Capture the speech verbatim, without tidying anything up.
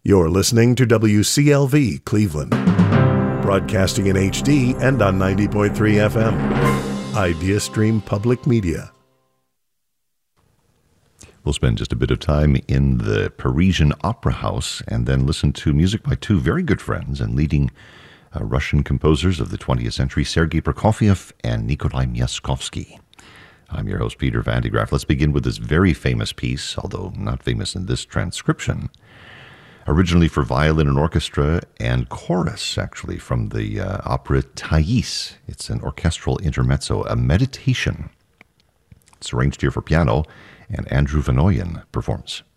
You're listening to W C L V Cleveland, broadcasting in H D and on ninety point three F M. IdeaStream Public Media. We'll spend just a bit of time in the Parisian Opera House and then listen to music by two very good friends and leading uh, Russian composers of the twentieth century, Sergei Prokofiev and Nikolai Myaskovsky. I'm your host, Peter Van de Graaff. Let's begin with this very famous piece, although not famous in this transcription. Originally for violin and orchestra and chorus, actually, from the uh, opera Thais. It's an orchestral intermezzo, a meditation. It's arranged here for piano, and Andrew Van Ooyen performs.